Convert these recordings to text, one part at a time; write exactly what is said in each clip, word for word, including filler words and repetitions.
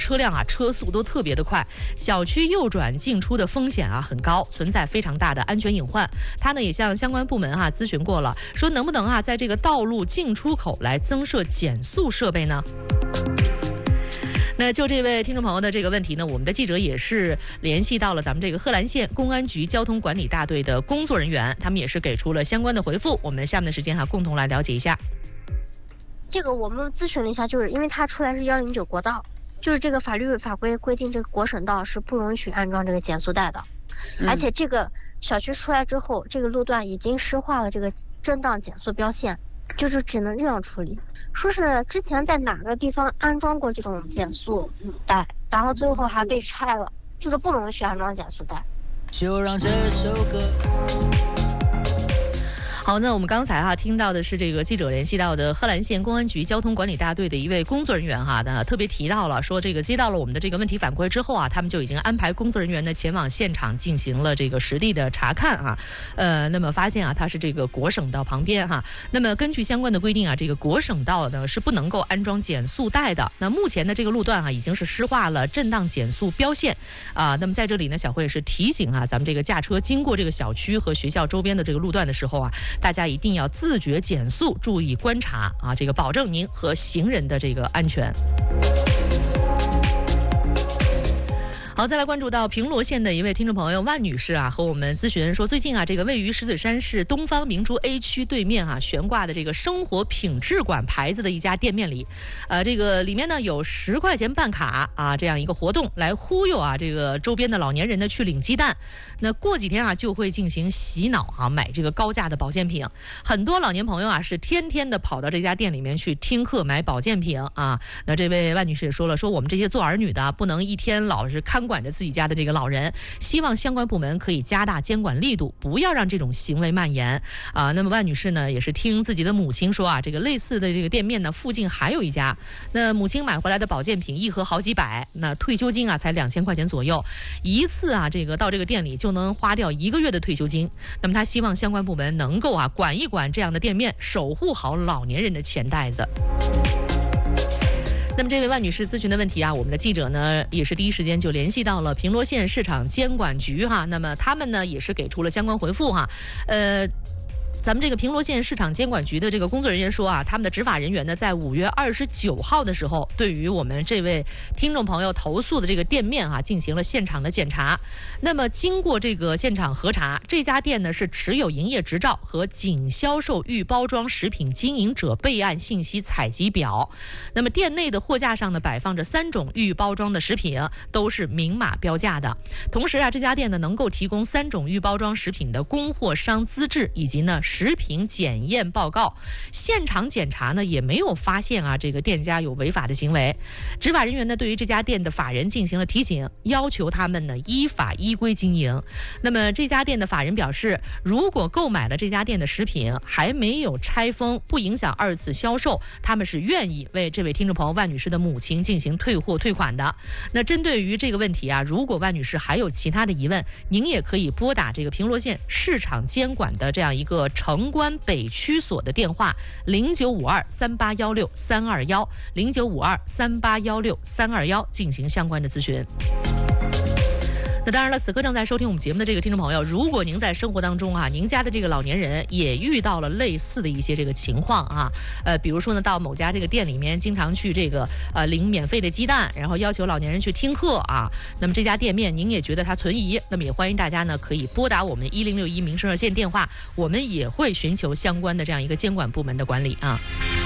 车辆啊车速都特别的快，小区右转进出的风险啊很高，存在非常大的安全隐患。他呢也向相关部门哈、啊、咨询过了，说能不能啊在这个道路进出口来增设减速设备呢？那就这位听众朋友的这个问题呢，我们的记者也是联系到了咱们这个贺兰县公安局交通管理大队的工作人员，他们也是给出了相关的回复。我们下面的时间哈、啊，共同来了解一下。 这个我们咨询了一下，就是因为它出来是幺零九国道，就是这个法律法规规定，这个国省道是不允许安装这个减速带的，嗯、而且这个小区出来之后，这个路段已经施划了这个震荡减速标线。就是只能这样处理，说是之前在哪个地方安装过这种减速带，然后最后还被拆了，就是不允许安装减速带。就让这首歌。 好，那我们刚才哈听到的是这个记者联系到的贺兰县公安局交通管理大队的一位工作人员哈，那特别提到了说，这个接到了我们的这个问题反馈之后啊，他们就已经安排工作人员呢前往现场进行了这个实地的查看啊，呃，那么发现啊它是这个国省道旁边哈，那么根据相关的规定啊，这个国省道呢是不能够安装减速带的。那目前的这个路段啊已经是施划了震荡减速标线啊，那么在这里呢，小慧是提醒啊，咱们这个驾车经过这个小区和学校周边的这个路段的时候啊，大家一定要自觉减速，注意观察啊，这个保证您和行人的这个安全。好，再来关注到平罗县的一位听众朋友万女士啊，和我们咨询说，最近啊，这个位于石嘴山市东方明珠 A 区对面啊，悬挂的这个生活品质馆牌子的一家店面里，呃，这个里面呢有十块钱办卡啊这样一个活动，来忽悠啊这个周边的老年人呢去领鸡蛋。那过几天啊就会进行洗脑啊，买这个高价的保健品。很多老年朋友啊是天天的跑到这家店里面去听课买保健品啊。那这位万女士也说了，说我们这些做儿女的不能一天老是看管着自己家的这个老人，希望相关部门可以加大监管力度，不要让这种行为蔓延啊。那么万女士呢也是听自己的母亲说啊，这个类似的这个店面呢附近还有一家，那母亲买回来的保健品一盒好几百，那退休金啊才两千块钱左右，一次啊这个到这个店里就能花掉一个月的退休金。那么她希望相关部门能够啊管一管这样的店面，守护好老年人的钱袋子。那么这位万女士咨询的问题啊，我们的记者呢也是第一时间就联系到了平罗县市场监管局哈，那么他们呢也是给出了相关回复哈，呃。咱们这个平罗县市场监管局的这个工作人员说啊，他们的执法人员呢，在五月二十九号的时候，对于我们这位听众朋友投诉的这个店面啊，进行了现场的检查。那么经过这个现场核查，这家店呢是持有营业执照和仅销售预包装食品经营者备案信息采集表。那么店内的货架上呢，摆放着三种预包装的食品，都是明码标价的。同时啊，这家店呢能够提供三种预包装食品的供货商资质以及呢食品检验报告。现场检查呢也没有发现啊这个店家有违法的行为。执法人员呢对于这家店的法人进行了提醒，要求他们呢依法依规经营。那么这家店的法人表示，如果购买了这家店的食品还没有拆封，不影响二次销售，他们是愿意为这位听众朋友万女士的母亲进行退货退款的。那针对于这个问题啊，如果万女士还有其他的疑问，您也可以拨打这个平罗县市场监管的这样一个城关北区所的电话零九五二三八幺六三二幺零九五二三八幺六三二幺进行相关的咨询。那当然了，此刻正在收听我们节目的这个听众朋友，如果您在生活当中啊，您家的这个老年人也遇到了类似的一些这个情况啊，呃，比如说呢，到某家这个店里面经常去这个呃领免费的鸡蛋，然后要求老年人去听课啊，那么这家店面您也觉得它存疑，那么也欢迎大家呢可以拨打我们一零六一民生热线电话，我们也会寻求相关的这样一个监管部门的管理啊。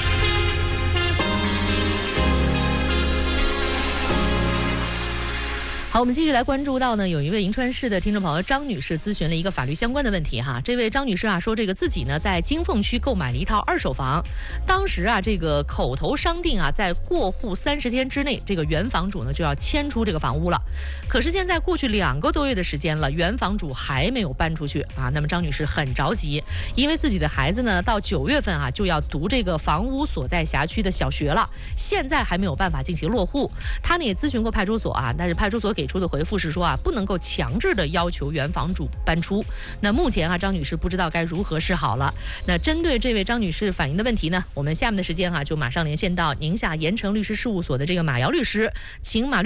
好，我们继续来关注到呢，有一位银川市的听众朋友张女士咨询了一个法律相关的问题哈。这位张女士啊说，这个自己呢在金凤区购买了一套二手房，当时啊这个口头商定啊，在过户三十天之内，这个原房主呢就要迁出这个房屋了。可是现在过去两个多月的时间了，原房主还没有搬出去啊。那么张女士很着急，因为自己的孩子呢到九月份啊就要读这个房屋所在辖区的小学了，现在还没有办法进行落户。她呢也咨询过派出所啊，但是派出所给出的回复是说啊，不能够强制的要求原房主搬出。那目前啊，张女士不知道该如何是好了。那针对这位张女士反映的问题呢，我们下面的时间啊，就马上连线到宁夏盐城律师事务所的这个马瑶律师，请马律